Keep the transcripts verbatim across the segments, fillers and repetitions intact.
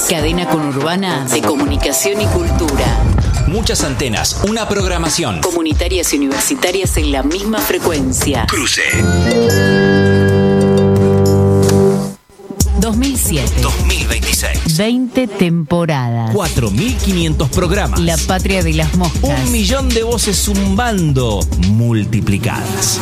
Cadena conurbana de comunicación y cultura. Muchas antenas, una programación. Comunitarias y universitarias en la misma frecuencia. Cruce. dos mil siete. dos mil veintiséis. veinte temporadas. cuatro mil quinientos programas. La patria de las moscas. Un millón de voces zumbando multiplicadas.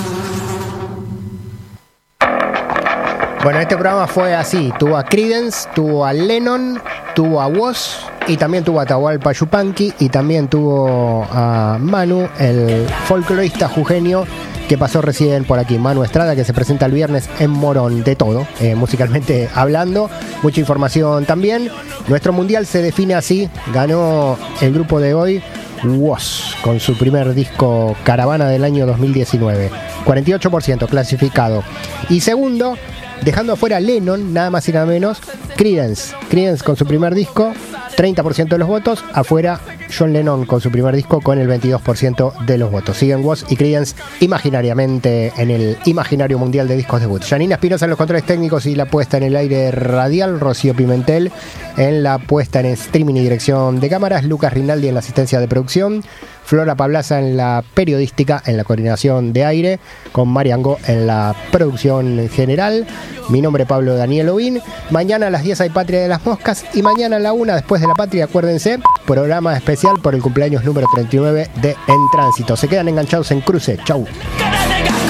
Bueno, este programa fue así. Tuvo a Creedence, tuvo a Lennon, tuvo a Woz y también tuvo a Atahualpa Yupanqui y también tuvo a Manu, el folclorista jujeño que pasó recién por aquí. Manu Estrada, que se presenta el viernes en Morón. De todo, eh, musicalmente hablando. Mucha información también. Nuestro mundial se define así. Ganó el grupo de hoy, Woz, con su primer disco Caravana del año dos mil diecinueve. cuarenta y ocho por ciento clasificado. Y segundo, dejando afuera Lennon, nada más y nada menos, Creedence. Creedence con su primer disco, treinta por ciento de los votos. Afuera, John Lennon con su primer disco con el veintidós por ciento de los votos. Siguen Woz y Creedence imaginariamente en el imaginario mundial de discos debut. Janina Espinosa en los controles técnicos y la puesta en el aire radial. Rocío Pimentel en la puesta en streaming y dirección de cámaras. Lucas Rinaldi en la asistencia de producción. Flora Pablaza en la periodística, en la coordinación de aire, con Mariango en la producción general. Mi nombre es Pablo Daniel Ovín. Mañana a las diez hay Patria de las Moscas y mañana a la una, después de la Patria, acuérdense, programa especial por el cumpleaños número treinta y nueve de En Tránsito. Se quedan enganchados en Cruce. Chau.